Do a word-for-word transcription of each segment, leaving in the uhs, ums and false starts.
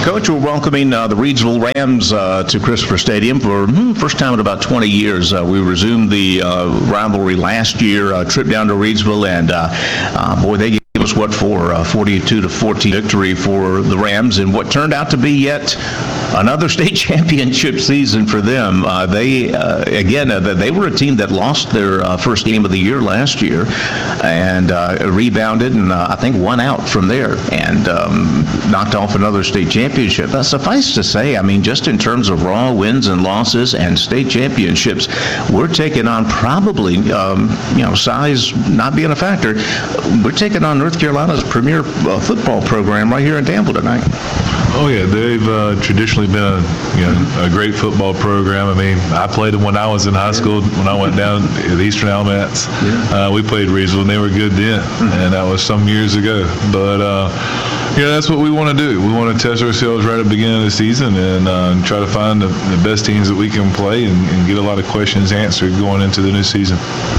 Coach, we're welcoming uh, the Reidsville Rams uh, to Christopher Stadium for hmm, first time in about twenty years. Uh, we resumed the uh, rivalry last year, uh, trip down to Reidsville, and uh, uh, boy, they gave us what for a forty-two to fourteen victory for the Rams, and what turned out to be yet another state championship season for them. Uh, they, uh, again, uh, they were a team that lost their uh, first game of the year last year and uh, rebounded and uh, I think won out from there and um, knocked off another state championship. Uh, suffice to say, I mean, just in terms of raw wins and losses and state championships, we're taking on probably, um, you know, size not being a factor, we're taking on North Carolina's premier uh, football program right here in Danville tonight. Oh yeah, they've uh, traditionally been a, you know, a great football program. I mean, I played them when I was in high school. When I went down at Eastern Alamance, uh, we played Reidsville, and they were good then, and that was some years ago. But uh, yeah, that's what we want to do. We want to test ourselves right at the beginning of the season and uh, try to find the, the best teams that we can play and, and get a lot of questions answered going into the new season.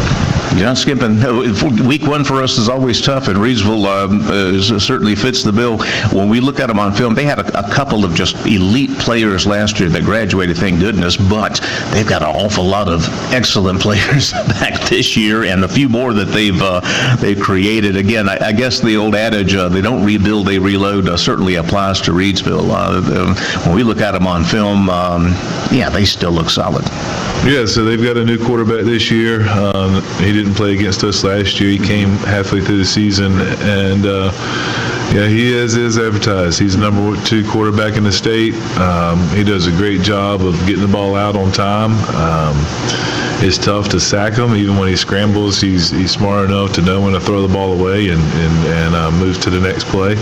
John Skimpin, week one for us is always tough, and Reidsville um, uh, certainly fits the bill. When we look at them on film, they had a, a couple of just elite players last year that graduated, thank goodness, but they've got an awful lot of excellent players back this year, and a few more that they've uh, they've created. Again, I, I guess the old adage, uh, they don't rebuild, they reload, uh, certainly applies to Reidsville. Uh, the, when we look at them on film, um, yeah, they still look solid. Yeah, so they've got a new quarterback this year. Um, he didn't play against us last year. He came halfway through the season, and uh, yeah, he is is advertised. He's the number two quarterback in the state. Um, he does a great job of getting the ball out on time. Um, it's tough to sack him. Even when he scrambles, he's he's smart enough to know when to throw the ball away and and, and uh, move to the next play.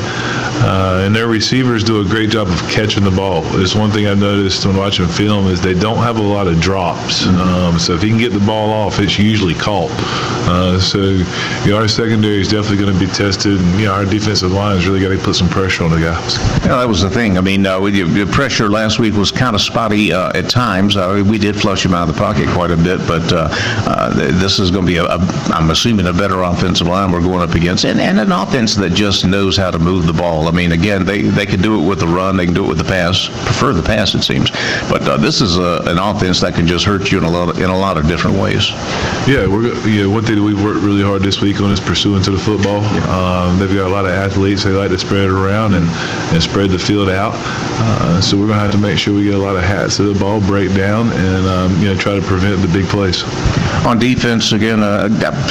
Uh, and their receivers do a great job of catching the ball. There's one thing I've noticed when watching film is they don't have a lot of drops. Um, so if he can get the ball off, it's usually caught. Uh, so you know, our secondary is definitely going to be tested, and you know, our defensive line has really got to put some pressure on the guys. Yeah, that was the thing. I mean, uh, with your, your pressure last week was kind of spotty uh, at times. Uh, we did flush him out of the pocket quite a bit, but uh, uh, this is going to be, a, a, I'm assuming, a better offensive line we're going up against, and, and an offense that just knows how to move the ball. I mean, again, they, they can do it with the run, they can do it with the pass, prefer the pass, it seems. But uh, this is a, an offense that can just hurt you in a lot of, in a lot of different ways. Yeah, we're yeah. One thing that we've worked really hard this week on is pursuing to the football. Yeah. Um, they've got a lot of athletes. They like to spread it around and, and spread the field out. Uh, so we're going to have to make sure we get a lot of hats to the ball, break down, and um, you know, try to prevent the big plays. On defense, again, uh,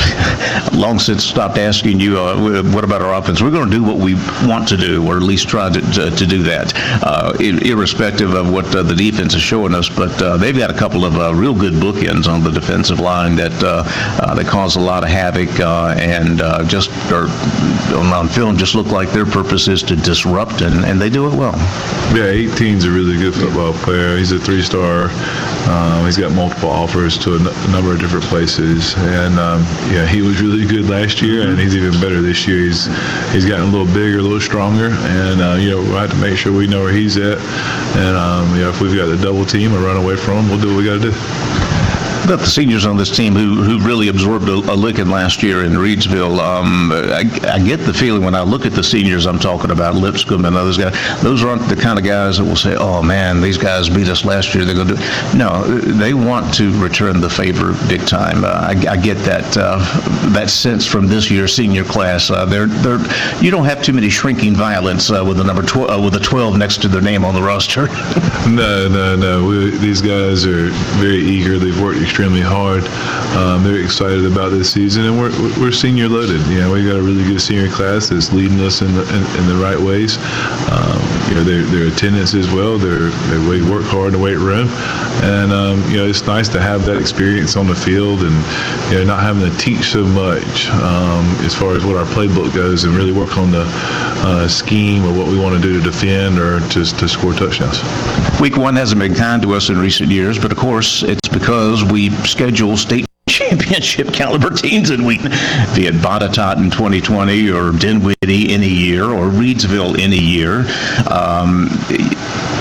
I've long since stopped asking you, uh, what about our offense? We're going to do what we want to do, or at least try to, to, to do that, uh, irrespective of what uh, the defense is showing us. But uh, they've got a couple of uh, real good bookends on the defensive line that uh, uh, that cause a lot of havoc uh, and uh, just are on film just look like their purpose is to disrupt, and, and they do it well. Yeah, eighteen's a really good football player. He's a three-star. Um, he's got multiple offers to a, n- a number of different places, and um, yeah, he was really good last year, and he's even better this year. He's he's gotten a little bigger, a little stronger, and uh, you know, we'll have to make sure we know where he's at, and um, you know, if we've got the double team or run away from him, we'll do what we got to do. About the seniors on this team who who really absorbed a, a licking last year in Reidsville, um, I, I get the feeling when I look at the seniors I'm talking about, Lipscomb and others guys, those aren't the kind of guys that will say, oh man, these guys beat us last year, they're going to do it. No, they want to return the favor big time. Uh, I, I get that uh, that sense from this year's senior class. Uh, they're they're you don't have too many shrinking violets uh, with the number twelve uh, with a twelve next to their name on the roster. no, no, no. We, these guys are very eager. They've worked extremely hard. Um, they're excited about this season, and we're we're senior loaded. You know, we got a really good senior class that's leading us in the in, in the right ways. Um, you know, their their attendance as well. They're they work hard in the weight room, and um, you know, it's nice to have that experience on the field, and you know, not having to teach so much um, as far as what our playbook goes, and really work on the uh, scheme of what we want to do to defend or to to score touchdowns. Week one hasn't been kind to us in recent years, but of course it's because we schedule state championship caliber teams in week, be it Botetourt in twenty twenty or Dinwiddie in a year or Reidsville in a year. Um,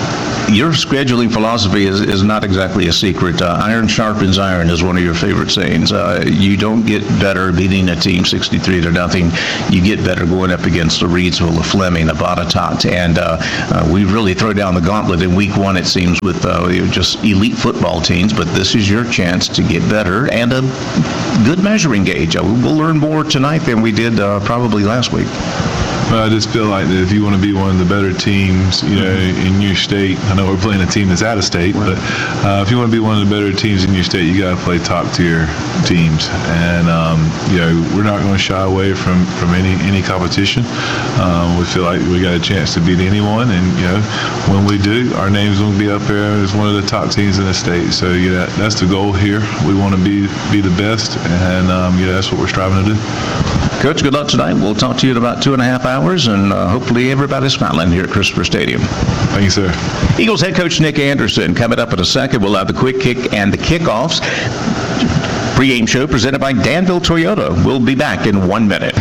your scheduling philosophy is, is not exactly a secret. Uh, iron sharpens iron is one of your favorite sayings. Uh, you don't get better beating a team sixty-three to nothing. You get better going up against a Reedsville, a Fleming, a Botetourt, and uh, uh, we really throw down the gauntlet in week one, it seems, with uh, just elite football teams, but this is your chance to get better and a good measuring gauge. Uh, we'll learn more tonight than we did uh, probably last week. Well, I just feel like that if you want to be one of the better teams, you know, in your state, I know we're playing a team that's out of state, but uh, if you want to be one of the better teams in your state, you got to play top tier teams. And, um, you know, we're not going to shy away from, from any, any competition. Um, we feel like we got a chance to beat anyone. And, you know, when we do, our name's going to be up there as one of the top teams in the state. So, you know, that's the goal here. We want to be, be the best. And, um, you know, that's what we're striving to do. Coach, good luck tonight. We'll talk to you in about two and a half hours, and uh, hopefully everybody's smiling here at Christopher Stadium. Thank you, sir. Eagles head coach Nick Anderson. Coming up in a second, we'll have the quick kick and the kickoffs. Pre-game show presented by Danville Toyota. We'll be back in one minute.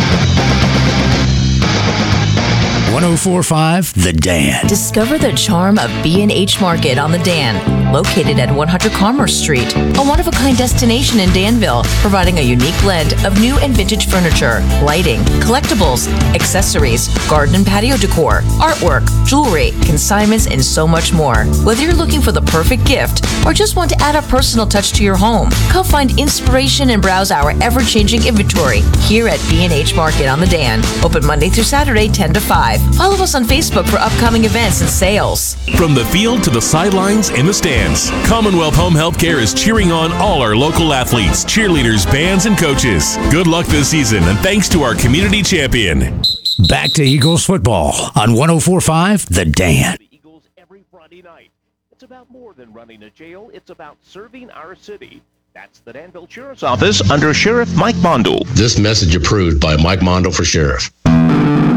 one oh four point five The Dan. Discover the charm of B and H Market on the Dan, located at one hundred Commerce Street, a one-of-a-kind destination in Danville, providing a unique blend of new and vintage furniture, lighting, collectibles, accessories, garden and patio decor, artwork, jewelry, consignments, and so much more. Whether you're looking for the perfect gift or just want to add a personal touch to your home, come find inspiration and browse our ever-changing inventory here at B and H Market on the Dan. Open Monday through Saturday, ten to five. Follow us on Facebook for upcoming events and sales. From the field to the sidelines and the stands, Commonwealth Home Healthcare is cheering on all our local athletes, cheerleaders, bands, and coaches. Good luck this season, and thanks to our community champion. Back to Eagles football on one oh four point five The Dan. The Eagles every Friday night. It's about more than running a jail. It's about serving our city. That's the Danville Sheriff's Office under Sheriff Mike Mondel. This message approved by Mike Mondel for Sheriff.